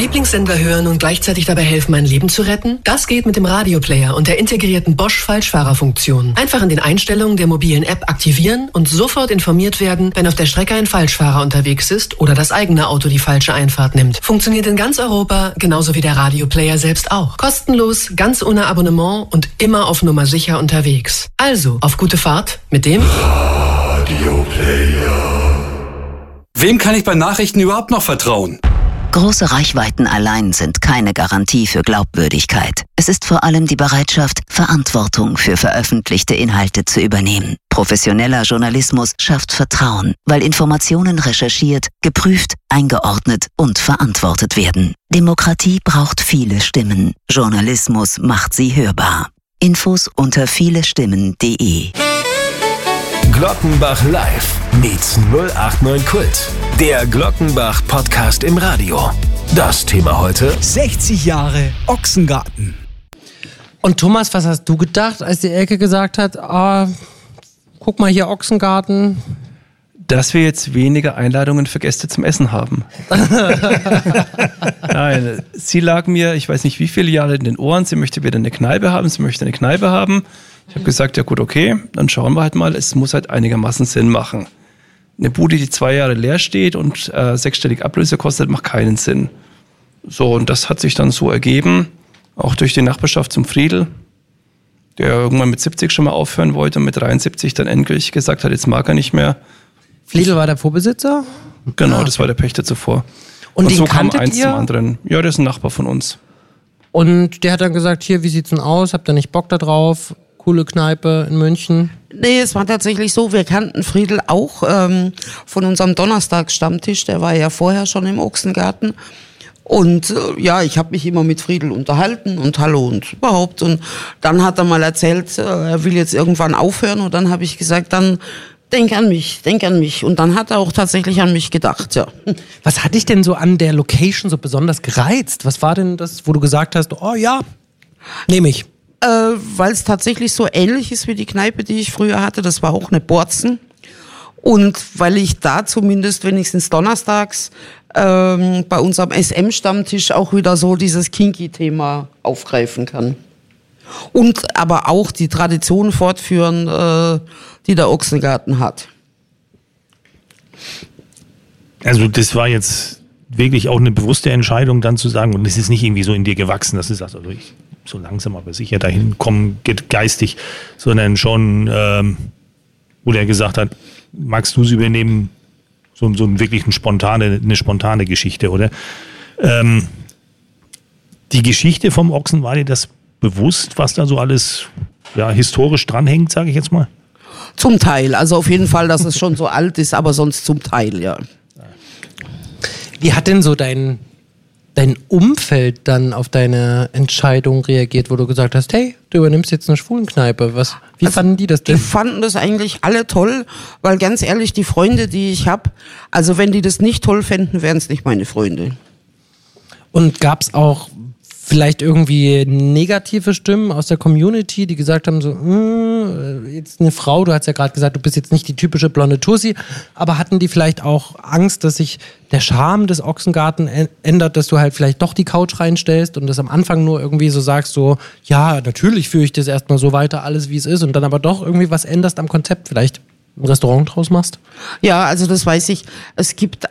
Lieblingssender hören und gleichzeitig dabei helfen, ein Leben zu retten? Das geht mit dem Radioplayer und der integrierten Bosch-Falschfahrerfunktion. Einfach in den Einstellungen der mobilen App aktivieren und sofort informiert werden, wenn auf der Strecke ein Falschfahrer unterwegs ist oder das eigene Auto die falsche Einfahrt nimmt. Funktioniert in ganz Europa, genauso wie der Radioplayer selbst auch. Kostenlos, ganz ohne Abonnement und immer auf Nummer sicher unterwegs. Also, auf gute Fahrt mit dem Radioplayer. Wem kann ich bei Nachrichten überhaupt noch vertrauen? Große Reichweiten allein sind keine Garantie für Glaubwürdigkeit. Es ist vor allem die Bereitschaft, Verantwortung für veröffentlichte Inhalte zu übernehmen. Professioneller Journalismus schafft Vertrauen, weil Informationen recherchiert, geprüft, eingeordnet und verantwortet werden. Demokratie braucht viele Stimmen. Journalismus macht sie hörbar. Infos unter vielestimmen.de. Glockenbach Live meets 089 Kult. Der Glockenbach-Podcast im Radio. Das Thema heute: 60 Jahre Ochsengarten. Und Thomas, was hast du gedacht, als die Elke gesagt hat, guck mal hier Ochsengarten? Dass wir jetzt weniger Einladungen für Gäste zum Essen haben. Nein, sie lag mir, ich weiß nicht wie viele Jahre in den Ohren, sie möchte wieder eine Kneipe haben, Ich habe gesagt, ja gut, okay, dann schauen wir halt mal, es muss halt einigermaßen Sinn machen. Eine Bude, die 2 Jahre leer steht und 6-stellig Ablöse kostet, macht keinen Sinn. So, und das hat sich dann so ergeben, auch durch die Nachbarschaft zum Friedl, der irgendwann mit 70 schon mal aufhören wollte und mit 73 dann endgültig gesagt hat, jetzt mag er nicht mehr. Friedl war der Vorbesitzer? Genau, das war der Pächter zuvor. Und so kam kanntet eins ihr? zum anderen. Ja, der ist ein Nachbar von uns. Und der hat dann gesagt, hier, wie sieht's denn aus? Habt ihr nicht Bock da drauf? Coole Kneipe in München? Nee, es war tatsächlich so, wir kannten Friedl auch von unserem Donnerstagsstammtisch, der war ja vorher schon im Ochsengarten. Und ich habe mich immer mit Friedl unterhalten und hallo und überhaupt. Und dann hat er mal erzählt, er will jetzt irgendwann aufhören. Und dann habe ich gesagt, dann denk an mich. Und dann hat er auch tatsächlich an mich gedacht, ja. Was hat dich denn so an der Location so besonders gereizt? Was war denn das, wo du gesagt hast, oh ja, nehme ich? Weil es tatsächlich so ähnlich ist wie die Kneipe, die ich früher hatte. Das war auch eine Borzen. Und weil ich da zumindest wenigstens donnerstags bei unserem SM-Stammtisch auch wieder so dieses Kinky-Thema aufgreifen kann. Und aber auch die Tradition fortführen, die der Ochsengarten hat. Also das war jetzt wirklich auch eine bewusste Entscheidung, dann zu sagen, und es ist nicht irgendwie so in dir gewachsen, dass du sagst, also ich so langsam aber sicher dahin kommen, geistig, sondern schon, wo der gesagt hat, magst du es übernehmen, so wirklich eine spontane Geschichte, oder? Die Geschichte vom Ochsen, war dir das bewusst, was da so alles historisch dranhängt, sage ich jetzt mal? Zum Teil, also auf jeden Fall, dass es schon so alt ist, aber sonst zum Teil, ja. Wie hat denn so dein Umfeld dann auf deine Entscheidung reagiert, wo du gesagt hast, hey, du übernimmst jetzt eine Schwulenkneipe? Wie fanden die das denn? Die fanden das eigentlich alle toll, weil ganz ehrlich, die Freunde, die ich habe, also wenn die das nicht toll fänden, wären es nicht meine Freunde. Und gab es auch vielleicht irgendwie negative Stimmen aus der Community, die gesagt haben, so, jetzt eine Frau, du hast ja gerade gesagt, du bist jetzt nicht die typische blonde Tussi, aber hatten die vielleicht auch Angst, dass sich der Charme des Ochsengarten ändert, dass du halt vielleicht doch die Couch reinstellst und das am Anfang nur irgendwie so sagst, so, ja, natürlich führe ich das erstmal so weiter, alles wie es ist, und dann aber doch irgendwie was änderst am Konzept, vielleicht ein Restaurant draus machst? Ja, also das weiß ich. Es gibt